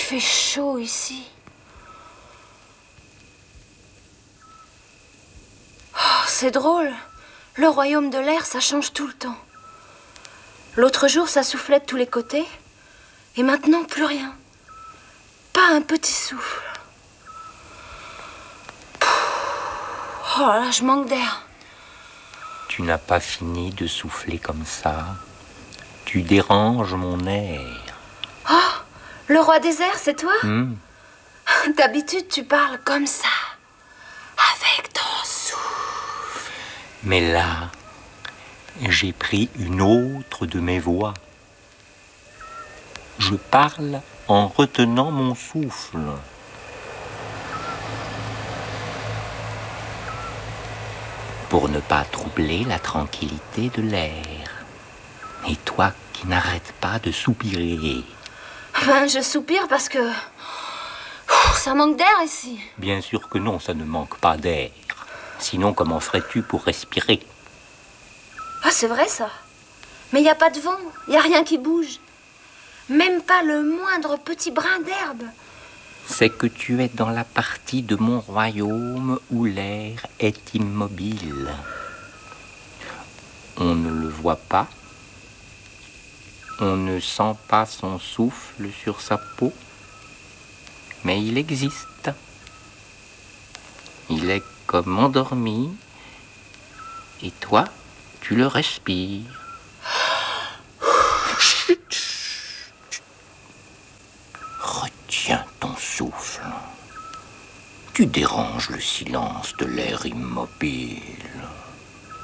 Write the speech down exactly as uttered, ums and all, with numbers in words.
fait chaud ici. Oh, c'est drôle. Le royaume de l'air, ça change tout le temps. L'autre jour, ça soufflait de tous les côtés. Et maintenant, plus rien. Pas un petit souffle. Oh là, je manque d'air. Tu n'as pas fini de souffler comme ça. Tu déranges mon air. Oh, le roi des airs, c'est toi? Mmh. D'habitude, tu parles comme ça. Avec ton souffle. Mais là, j'ai pris une autre de mes voix. Je parle en retenant mon souffle. Pour ne pas troubler la tranquillité de l'air. Et toi qui n'arrêtes pas de soupirer. Ben, je soupire parce que... Ouh, ça manque d'air ici. Bien sûr que non, ça ne manque pas d'air. Sinon, comment ferais-tu pour respirer? Ah, c'est vrai ça. Mais il n'y a pas de vent, il n'y a rien qui bouge. Même pas le moindre petit brin d'herbe. C'est que tu es dans la partie de mon royaume où l'air est immobile. On ne le voit pas. On ne sent pas son souffle sur sa peau. Mais il existe. Il est comme endormi. Et toi, tu le respires. Retiens ton souffle. Tu déranges le silence de l'air immobile.